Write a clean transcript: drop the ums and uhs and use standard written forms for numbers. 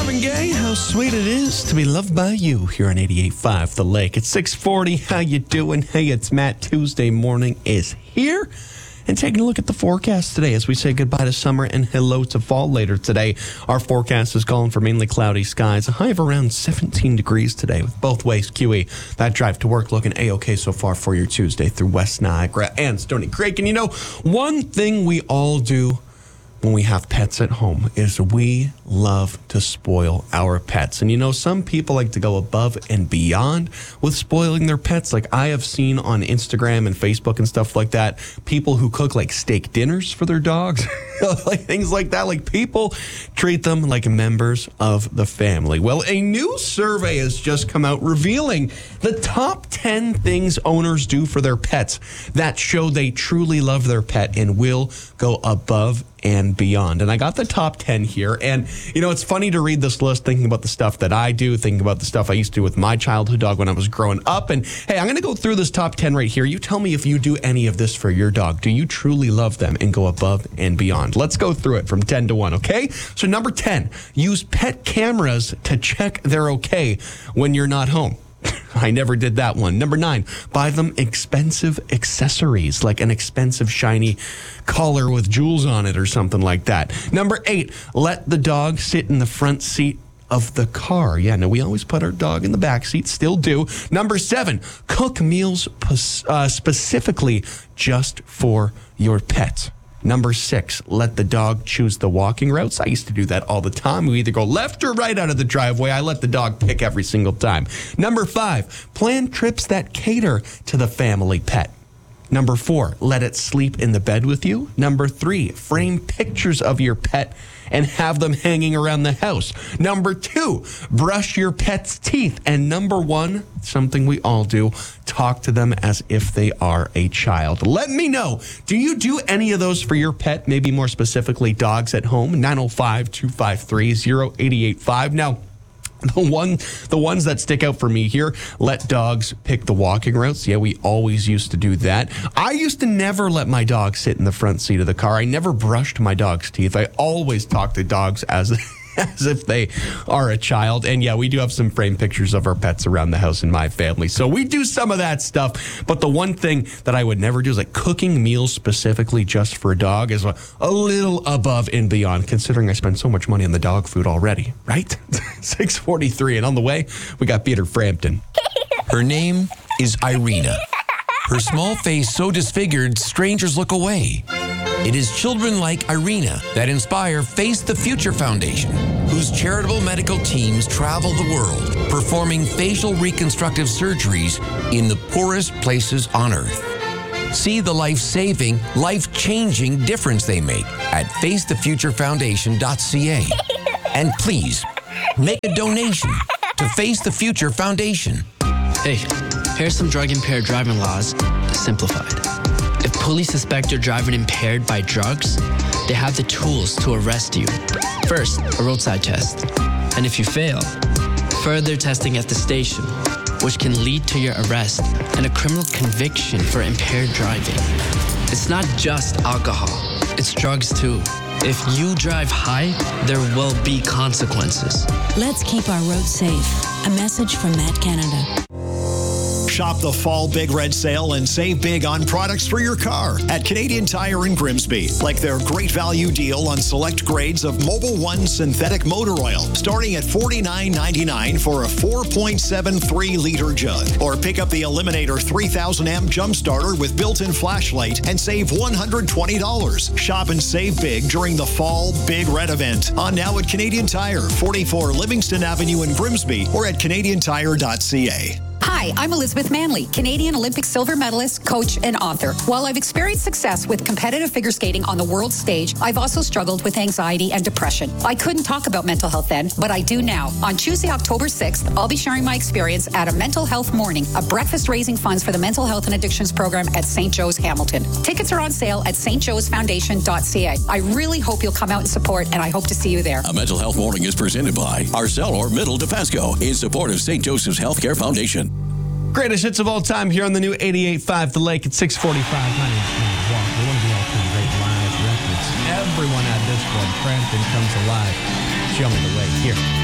Marvin Gaye, how sweet it is to be loved by you here on 88.5 The Lake. It's 6:40. How you doing? Hey, it's Matt. Tuesday morning is here. And taking a look at the forecast today as we say goodbye to summer and hello to fall later today. Our forecast is calling for mainly cloudy skies, a high of around 17 degrees today with both ways QE. That drive to work looking A-OK so far for your Tuesday through West Niagara and Stony Creek. And you know, one thing we all do when we have pets at home is we love to spoil our pets. And you know, some people like to go above and beyond with spoiling their pets. Like I have seen on Instagram and Facebook and stuff like that, people who cook like steak dinners for their dogs, like things like that. Like people treat them like members of the family. Well, a new survey has just come out revealing the top 10 things owners do for their pets that show they truly love their pet and will go above and beyond. And I got the top 10 here. And, you know, it's funny to read this list thinking about the stuff that I do, thinking about the stuff I used to do with my childhood dog when I was growing up. And, hey, I'm going to go through this top 10 right here. You tell me if you do any of this for your dog. Do you truly love them and go above and beyond? Let's go through it from 10 to 1, okay? So number 10, use pet cameras to check they're okay when you're not home. I never did that one. Number 9, buy them expensive accessories, like an expensive shiny collar with jewels on it or something like that. Number 8, let the dog sit in the front seat of the car. Yeah, no, we always put our dog in the back seat, still do. Number 7, cook meals specifically just for your pet. Number 6, let the dog choose the walking routes. I used to do that all the time. We either go left or right out of the driveway. I let the dog pick every single time. Number 5, plan trips that cater to the family pet. Number 4, let it sleep in the bed with you. Number 3, frame pictures of your pet and have them hanging around the house. Number 2, brush your pet's teeth. And number 1, something we all do, talk to them as if they are a child. Let me know, do you do any of those for your pet? Maybe more specifically dogs at home? 905-253-0885. Now, the ones that stick out for me here, let dogs pick the walking routes. Yeah, we always used to do that. I used to never let my dog sit in the front seat of the car. I never brushed my dog's teeth. I always talk to dogs as if they are a child. And yeah, we do have some framed pictures of our pets around the house in my family. So we do some of that stuff. But the one thing that I would never do is like cooking meals specifically just for a dog is a little above and beyond, considering I spend so much money on the dog food already, right? 6:43. And on the way, we got Peter Frampton. Her name is Irina. Her small face so disfigured, strangers look away. It is children like Irina that inspire Face the Future Foundation, whose charitable medical teams travel the world performing facial reconstructive surgeries in the poorest places on Earth. See the life-saving, life-changing difference they make at facethefuturefoundation.ca. And please, make a donation to Face the Future Foundation. Hey, here's some drug-impaired driving laws simplified. If police suspect you're driving impaired by drugs, they have the tools to arrest you. First, a roadside test. And if you fail, further testing at the station, which can lead to your arrest and a criminal conviction for impaired driving. It's not just alcohol, it's drugs too. If you drive high, there will be consequences. Let's keep our roads safe. A message from Matt Canada. Shop the Fall Big Red Sale and save big on products for your car at Canadian Tire in Grimsby, like their great value deal on select grades of Mobil 1 synthetic motor oil, starting at $49.99 for a 4.73-liter jug. Or pick up the Eliminator 3000 amp jump starter with built-in flashlight and save $120. Shop and save big during the Fall Big Red event on now at Canadian Tire, 44 Livingston Avenue in Grimsby, or at canadiantire.ca. Hi, I'm Elizabeth Manley, Canadian Olympic silver medalist, coach, and author. While I've experienced success with competitive figure skating on the world stage, I've also struggled with anxiety and depression. I couldn't talk about mental health then, but I do now. On Tuesday, October 6th, I'll be sharing my experience at a mental health morning, a breakfast raising funds for the mental health and addictions program at St. Joe's Hamilton. Tickets are on sale at stjoesfoundation.ca. I really hope you'll come out and support, and I hope to see you there. A mental health morning is presented by Arcelor Middle DePasco in support of St. Joseph's Healthcare Foundation. Greatest hits of all time here on the new 88.5 The Lake at 6:45. My name's Matt Walker. One of the all-time great live records. Everyone at this one, Frampton comes alive. Show me the way here.